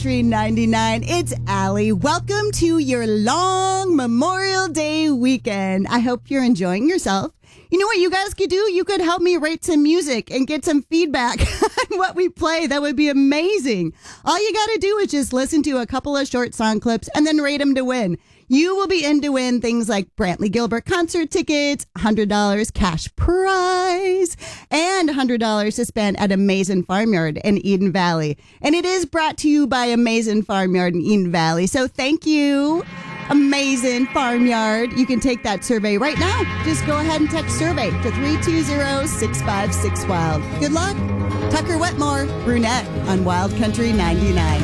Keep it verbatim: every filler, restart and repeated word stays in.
Country ninety-nine. It's Allie. Welcome to your long Memorial Day weekend. I hope you're enjoying yourself. You know what you guys could do? You could help me write some music and get some feedback on what we play. That would be amazing. All you got to do is just listen to a couple of short song clips and then rate them to win. You will be in to win things like Brantley Gilbert concert tickets, one hundred dollars cash prize, and one hundred dollars to spend at Amazing Farmyard in Eden Valley. And it is brought to you by Amazing Farmyard in Eden Valley. So thank you, Amazing Farmyard. You can take that survey right now. Just go ahead and text survey to three two zero, six five six, WILD. Good luck. Tucker Wetmore, Brunette on Wild Country ninety-nine.